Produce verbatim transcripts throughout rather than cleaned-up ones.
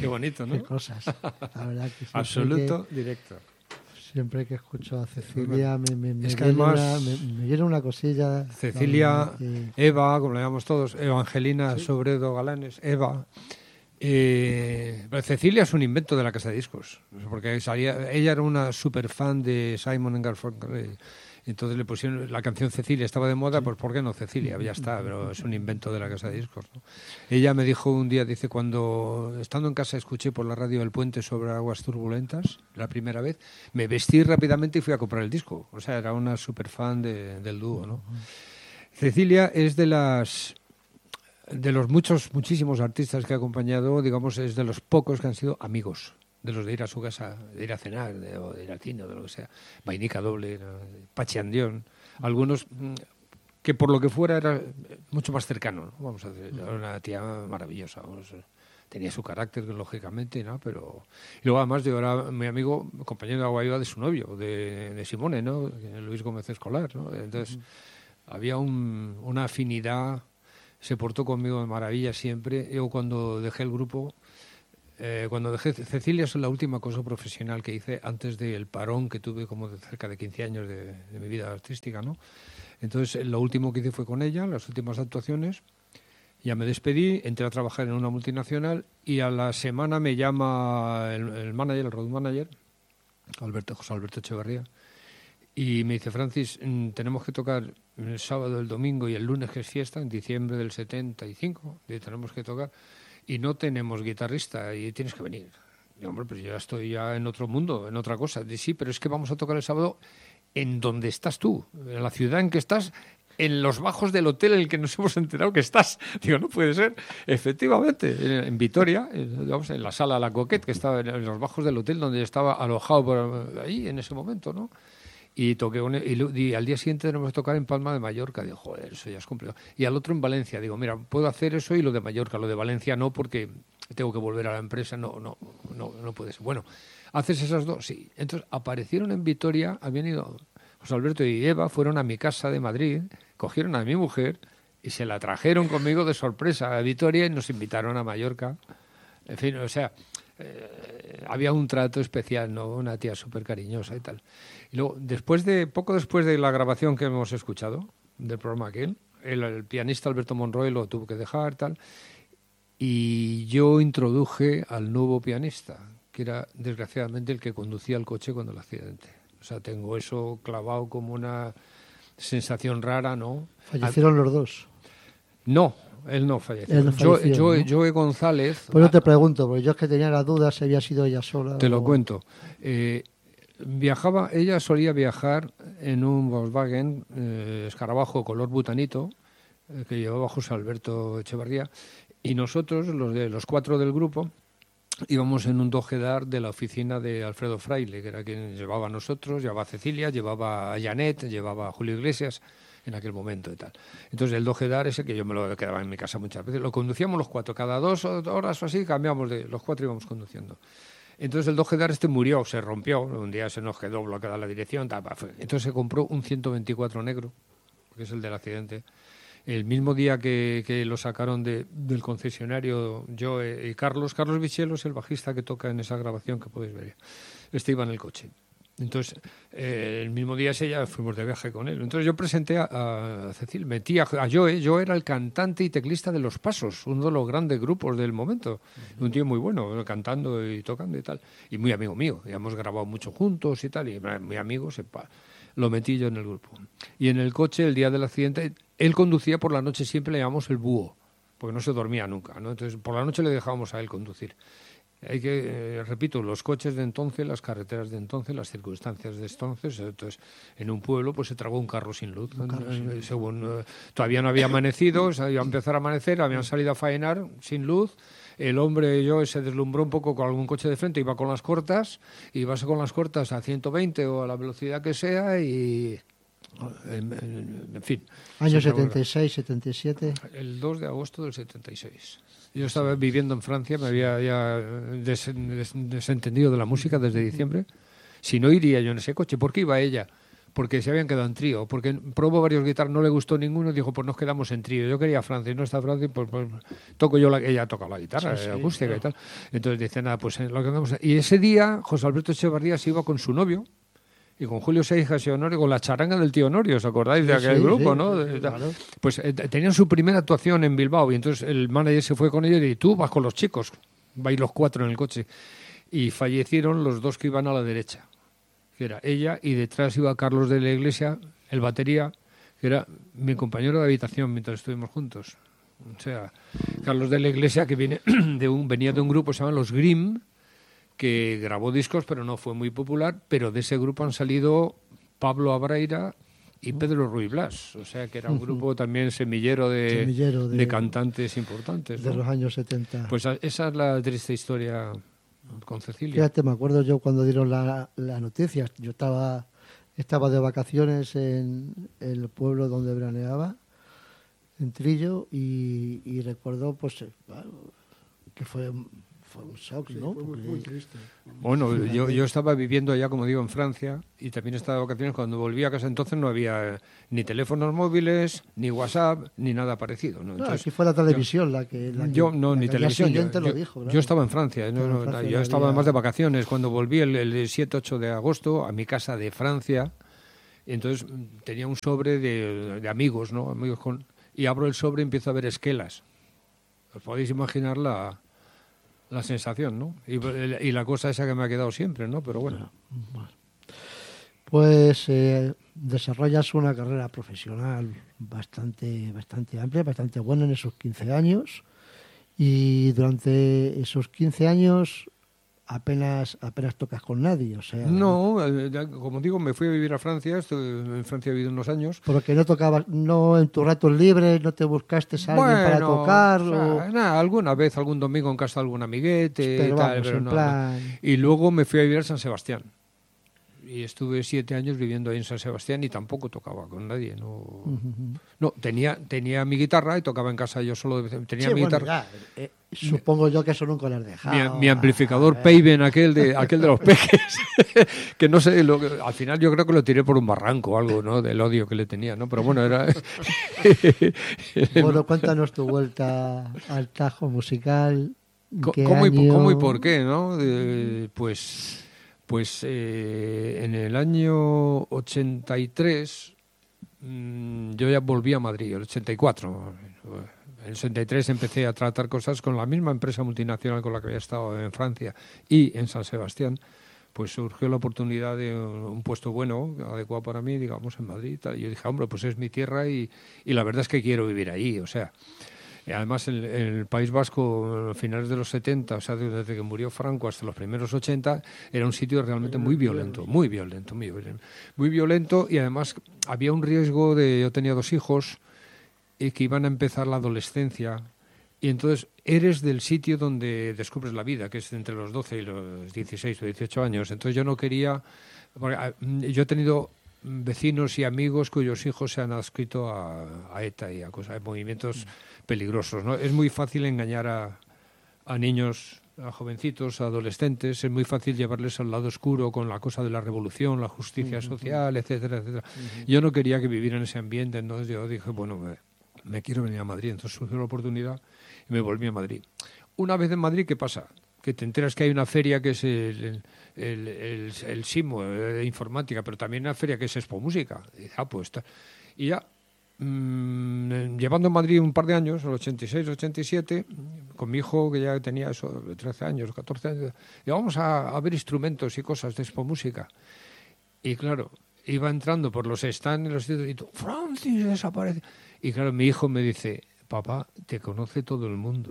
Qué bonito, ¿no? Qué cosas. La verdad que absoluto, que, directo. Siempre que escucho a Cecilia me, me, me, es que viene, además, una, me, me viene una cosilla. Cecilia, que... Eva, como le llamamos todos, Evangelina ¿Sí? Sobredo Galanes, Eva. Eh, Cecilia es un invento de la casa de discos, porque salía, ella era una super fan de Simon and Garfunkel. Entonces le pusieron la canción Cecilia, estaba de moda, pues ¿por qué no Cecilia? Ya está, pero es un invento de la casa de discos, ¿no? Ella me dijo un día, dice, cuando estando en casa escuché por la radio El puente sobre aguas turbulentas, la primera vez, me vestí rápidamente y fui a comprar el disco. O sea, era una super fan de, del dúo, ¿no? Cecilia es de las... de los muchos, muchísimos artistas que ha acompañado, digamos, es de los pocos que han sido amigos. De los de ir a su casa, de ir a cenar, de, o de ir al cine, o de lo que sea. Vainica Doble, Pachi Andión, algunos que por lo que fuera era mucho más cercano, ¿no? Vamos a decir, era una tía maravillosa, vamos, tenía su carácter, lógicamente, ¿no? Pero y luego además yo era mi amigo, compañero de agua viva de su novio, de, de Simone, ¿no? Luis Gómez Escolar, ¿no? Entonces uh-huh. había un, una afinidad, se portó conmigo de maravilla siempre. Yo cuando dejé el grupo, Eh, cuando dejé Cecilia es la última cosa profesional que hice antes del parón que tuve como de cerca de quince años de, de mi vida artística, ¿no? Entonces lo último que hice fue con ella, las últimas actuaciones. Ya me despedí, entré a trabajar en una multinacional y a la semana me llama el, el manager, el road manager, Alberto, José Alberto Echeverría, y me dice: Francis, tenemos que tocar el sábado, el domingo y el lunes, que es fiesta, en diciembre del setenta y cinco, y tenemos que tocar. Y no tenemos guitarrista y tienes que venir. Y, hombre, pues yo ya estoy ya en otro mundo, en otra cosa. Y, sí, pero es que vamos a tocar el sábado en donde estás tú, en la ciudad en que estás, en los bajos del hotel en el que nos hemos enterado que estás. Digo, no puede ser. Efectivamente, en, en Vitoria, en, vamos, en la sala La Coquette, que estaba en, en los bajos del hotel donde estaba alojado por ahí en ese momento, ¿no? Y toqué un, y, y al día siguiente tenemos que tocar en Palma de Mallorca. Digo, joder, eso ya es complicado. Y al otro en Valencia. Digo, mira, puedo hacer eso y lo de Mallorca. Lo de Valencia no, porque tengo que volver a la empresa. No, no, no, no puede ser. Bueno, ¿haces esas dos? Sí. Entonces aparecieron en Vitoria, habían ido José Alberto y Eva, fueron a mi casa de Madrid, cogieron a mi mujer y se la trajeron conmigo de sorpresa a Vitoria y nos invitaron a Mallorca. En fin, o sea... Eh, había un trato especial, ¿no? Una tía súper cariñosa y tal. Y luego, después de, poco después de la grabación que hemos escuchado, del programa aquel, el, el pianista Alberto Monroy lo tuvo que dejar, tal, y yo introduje al nuevo pianista, que era, desgraciadamente, el que conducía el coche cuando el accidente. O sea, tengo eso clavado como una sensación rara, ¿no? ¿Fallecieron los dos? No. Él no falleció. Él no falleció, Joe, ¿no? Joe González... Pues yo te pregunto, porque yo es que tenía la duda si había sido ella sola. Te o... lo cuento. Eh, viajaba, ella solía viajar en un Volkswagen eh, escarabajo color butanito, eh, que llevaba José Alberto Echevarría, y nosotros, los de los cuatro del grupo, íbamos en un Dojedar de la oficina de Alfredo Fraile, que era quien llevaba a nosotros, llevaba a Cecilia, llevaba a Janet, llevaba a Julio Iglesias, en aquel momento y tal. Entonces el Dojedar ese, que yo me lo quedaba en mi casa muchas veces, lo conducíamos los cuatro, cada dos horas o así cambiábamos de, los cuatro íbamos conduciendo. Entonces el Dojedar este murió, se rompió, un día se nos quedó bloqueada la dirección, tal, entonces se compró un ciento veinticuatro negro, que es el del accidente. El mismo día que, que lo sacaron de, del concesionario, yo y Carlos, Carlos Bichelo es el bajista que toca en esa grabación que podéis ver. Este iba en el coche. Entonces, eh, el mismo día ese ya fuimos de viaje con él. Entonces yo presenté a, a Cecil, metí a, a Joe. Joe era el cantante y teclista de Los Pasos, uno de los grandes grupos del momento. Uh-huh. Un tío muy bueno, cantando y tocando y tal. Y muy amigo mío. Y hemos grabado mucho juntos y tal. Y muy amigo, sepa. Lo metí yo en el grupo. Y en el coche, el día del accidente, él conducía por la noche, siempre le llamamos el búho, porque no se dormía nunca, ¿no? Entonces, por la noche le dejábamos a él conducir. Hay que, eh, repito, los coches de entonces, las carreteras de entonces, las circunstancias de entonces. Entonces, en un pueblo pues se tragó un carro sin luz. Carro sin luz. Según, eh, todavía no había amanecido, se iba a empezar a amanecer, habían salido a faenar sin luz. El hombre, yo, se deslumbró un poco con algún coche de frente, iba con las cortas, ibas con las cortas a ciento veinte o a la velocidad que sea y... En, en, en fin. Año setenta y seis, setenta y siete. El dos de agosto del setenta y seis. Yo estaba viviendo en Francia, me había ya des, des, desentendido de la música desde diciembre. Si no, iría yo en ese coche. ¿Por qué iba ella? porque se habían quedado en trío, porque probó varios guitarras, no le gustó ninguno, dijo, pues nos quedamos en trío. Yo quería Francia, y no está Francia, pues, pues toco yo, la, ella toca la guitarra, Sí, sí, acústica claro. y tal. Entonces dice, nada, pues lo que vamos a... Y ese día, José Alberto Echevarría se iba con su novio, y con Julio Seijas y Honorio, con la charanga del tío Honorio, ¿os acordáis de Sí, aquel sí, grupo, sí, no? sí, De- claro. Pues eh, tenían su primera actuación en Bilbao, y entonces el manager se fue con ellos y tú vas con los chicos, vais los cuatro en el coche. Y fallecieron los dos que iban a la derecha, que era ella, y detrás iba Carlos de la Iglesia, el batería, que era mi compañero de habitación mientras estuvimos juntos. O sea, Carlos de la Iglesia, que viene de un, venía de un grupo que se llama Los Grimm, que grabó discos, pero no fue muy popular, pero de ese grupo han salido Pablo Abraira y Pedro Ruy Blas, o sea que era un grupo también semillero de, Semillero de- de cantantes importantes, De ¿no? los años setenta. Pues a- esa es la triste historia con Cecilia. Fíjate, me acuerdo yo cuando dieron la, la noticia. Yo estaba, estaba de vacaciones en, en el pueblo donde veraneaba, en Trillo, y, y recuerdo pues eh, claro, que fue, fue un shock, ¿no? Fue muy, Porque- muy triste. Bueno, yo, yo estaba viviendo allá, como digo, en Francia, y también estaba de vacaciones. Cuando volví a casa entonces no había ni teléfonos móviles, ni WhatsApp, ni nada parecido, ¿no? No, Entonces, aquí fue la televisión la que... La que- yo no, la ni que al día televisión. Yo, siguiente lo yo- dijo, claro. yo estaba en Francia. no, Estaba en no, Francia, yo no estaba había- más de vacaciones. Cuando volví el, el siete ocho de agosto a mi casa de Francia, entonces mm, tenía un sobre de, de amigos, ¿no? Amigos con, y abro el sobre y empiezo a ver esquelas. Os podéis imaginar la, la sensación, ¿no? Y, y la cosa esa que me ha quedado siempre, ¿no? Pero bueno. Pues eh, desarrollas una carrera profesional bastante, bastante amplia, bastante buena en esos quince años, y durante esos quince años apenas apenas tocas con nadie, o sea, No, eh, ya, como digo, me fui a vivir a Francia. Estuve en Francia he vivido unos años. porque no tocabas, no en tus ratos libres, no te buscaste a alguien para Bueno, tocar, o sea, o- nada, alguna vez, algún domingo en casa de algún amiguete, pero y tal, vamos, pero en no, plan... no. Y luego me fui a vivir a San Sebastián. Y estuve siete años viviendo ahí en San Sebastián y tampoco tocaba con nadie. No, Ujú. no tenía, tenía mi guitarra y tocaba en casa yo solo. de vez- Tenía Sí, mi bueno, guitarra. ya, eh, supongo yo que eso nunca lo has dejado. Mi, mi amplificador a ver. Payben, aquel de aquel de los peques, que no sé, lo, que- al final yo creo que lo tiré por un barranco o algo, ¿no? Del odio que le tenía, ¿no? Pero bueno, era... Bueno, cuéntanos tu vuelta al Tajo musical. Co- ¿Qué ¿Cómo, y, po- año? cómo y por qué, no? De- pues pues eh, en el año ochenta y tres mm, yo ya volví a Madrid, el ochenta y cuatro. En el ochenta y tres empecé a tratar cosas con la misma empresa multinacional con la que había estado en Francia y en San Sebastián. Pues surgió la oportunidad de un puesto bueno, adecuado para mí, digamos, en Madrid. y tal. Y yo dije, hombre, pues es mi tierra y, y la verdad es que quiero vivir allí, o sea... Y además, en, en el País Vasco, a finales de los setenta, o sea, desde que murió Franco hasta los primeros ochenta, era un sitio realmente muy violento, muy violento, muy violento. Muy violento, y además había un riesgo de... Yo tenía dos hijos y que iban a empezar la adolescencia, y entonces eres del sitio donde descubres la vida, que es entre los doce y los dieciséis o dieciocho años. Entonces yo no quería... porque, ah, yo he tenido vecinos y amigos cuyos hijos se han adscrito a, a ETA y a, cosas, a movimientos peligrosos, ¿no? Es muy fácil engañar a, a niños, a jovencitos, a adolescentes. Es muy fácil llevarles al lado oscuro con la cosa de la revolución, la justicia social, etcétera, etcétera. Yo no quería que vivieran en ese ambiente, entonces yo dije, bueno, me, me quiero venir a Madrid. Entonces surgió la oportunidad y me volví a Madrid. Una vez en Madrid, ¿qué pasa? Que te enteras que hay una feria que es el, el, el, el SIMO de informática, pero también una feria que es Expo Música. Y, dices, ah, pues, está. Y ya, mmm, llevando en Madrid un par de años, el ochenta y seis, ochenta y siete, con mi hijo, que ya tenía eso, trece años, catorce años, y vamos a, a ver instrumentos y cosas de Expo Música. Y claro, iba entrando por los stands en los sitios y todo, Francis desaparece. Y claro, mi hijo me dice, papá, te conoce todo el mundo.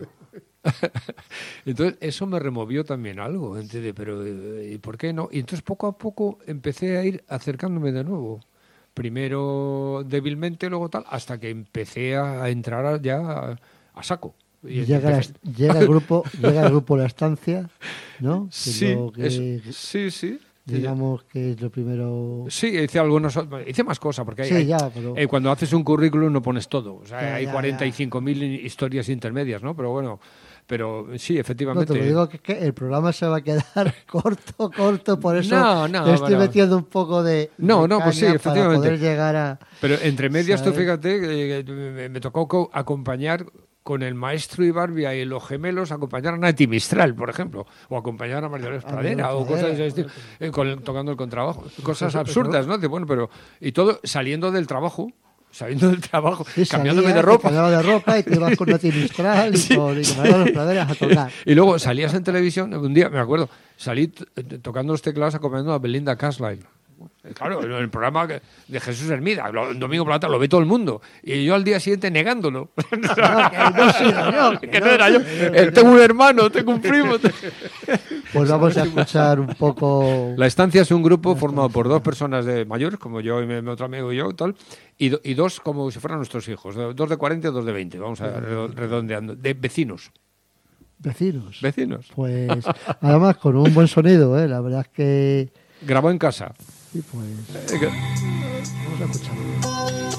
Entonces eso me removió también algo, ¿entiendes? Pero ¿y por qué no? Y entonces poco a poco empecé a ir acercándome de nuevo, primero débilmente, luego tal, hasta que empecé a entrar ya a, a saco. Y llega, la, llega el grupo llega el grupo La Estancia, ¿no? Que sí, lo que, es, sí, sí. Digamos que es lo primero... Sí, hice algunos, hice más cosas, porque hay, sí, hay, ya, pero... eh, cuando haces un currículum no pones todo. O sea, Ya, hay ya, cuarenta y cinco mil historias intermedias, ¿no? Pero bueno, pero sí, No, efectivamente. te lo digo que, es que el programa se va a quedar corto, corto, por eso No, no, te estoy bueno. metiendo un poco de, No, de no, pues sí, caña efectivamente. para poder llegar a... Pero entre medias, tú ¿sabes? fíjate, que, que me, me tocó co- acompañar con el maestro Ibarbia y los gemelos, acompañar a Nati Mistral, por ejemplo, o acompañar a María Dolores A Pradera, María o cosas de ese Pradera, estilo, eh, con el- tocando el contrabajo. Cosas Eso- absurdas, ¿no? De, bueno, pero... Y todo saliendo del trabajo, saliendo del trabajo, Sí, cambiándome salías, de ropa. te cambiabas de ropa y te ibas con Nati Mistral y Sí. con, y con María de las Praderas a tocar. Y luego salías en televisión, un día, me acuerdo, salí t- t- tocando los teclados acompañando a Belinda Carlisle. Claro, en el programa que- de Jesús Hermida, lo- el domingo por la tarde, lo ve todo el mundo. Y yo al día siguiente negándolo. No, que no he sido yo, que no era yo. Eh, tengo un hermano, tengo un primo. Pues vamos a escuchar un poco... La Estancia es un grupo formado por dos personas de mayores, como yo y mi, mi otro amigo y yo, tal, y, do- y dos como si fueran nuestros hijos, de- dos de cuarenta y dos de veinte, vamos a redo- redondeando, de vecinos. Vecinos. Vecinos. Pues además con un buen sonido, ¿eh? La verdad es que... Grabó en casa. Sí, pues Eh, que- vamos a escucharlo.